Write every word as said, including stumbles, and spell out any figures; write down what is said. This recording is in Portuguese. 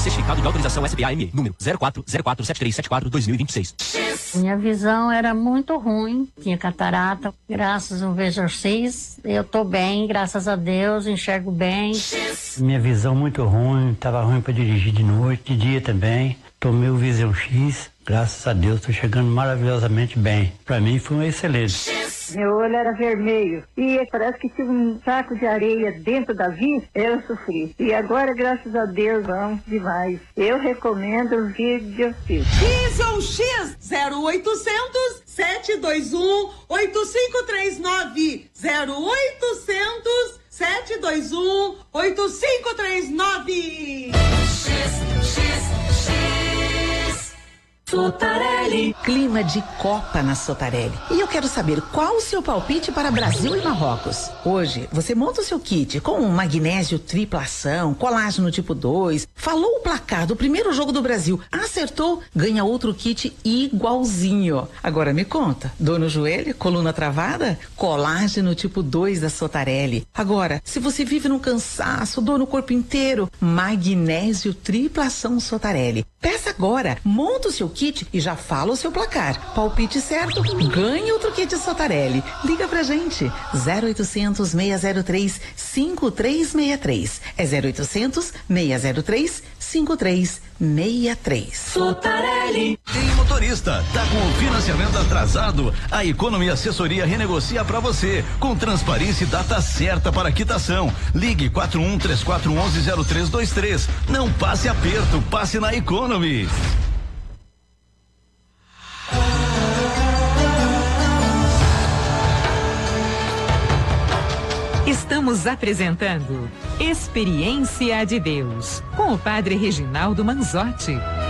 Certificado de autorização S P A M E, número zero quatro zero quatro sete três sete quatro dois mil e vinte e seis. Minha visão era muito ruim, tinha catarata, graças ao exorcismo, eu tô bem, graças a Deus, enxergo bem. Minha visão muito ruim, tava ruim para dirigir de noite, de dia também. Tomei o Visão X, graças a Deus, tô chegando maravilhosamente bem. Para mim foi um excelente. Meu olho era vermelho e parece que tinha um saco de areia dentro da vista, eu sofri. E agora, graças a Deus, vamos demais. Eu recomendo o vídeo Visão X zero oitocentos, sete dois um, oito cinco três nove zero oitocentos, sete dois um, oito cinco três nove. Sotarelli. Clima de Copa na Sotarelli. E eu quero saber qual o seu palpite para Brasil e Marrocos. Hoje, você monta o seu kit com um magnésio tripla ação, colágeno tipo dois, falou o placar do primeiro jogo do Brasil, acertou, ganha outro kit igualzinho. Agora me conta, dor no joelho, coluna travada? Colágeno tipo dois da Sotarelli. Agora, se você vive no cansaço, dor no corpo inteiro, magnésio tripla ação Sotarelli. Peça agora, monta o seu kit e já fala o seu placar. Palpite certo, ganhe outro kit Sotarelli. Liga pra gente, zero oitocentos, seis zero três, cinco três seis três. É zero oitocentos, seis zero três, cinco três seis três. Sotarelli. Tem motorista, tá com o financiamento atrasado? A Economia Assessoria renegocia pra você, com transparência e data certa para quitação. Ligue quatro um três quatro um um zero três dois três. Não passe aperto, passe na Economy. Estamos apresentando Experiência de Deus com o Padre Reginaldo Manzotti.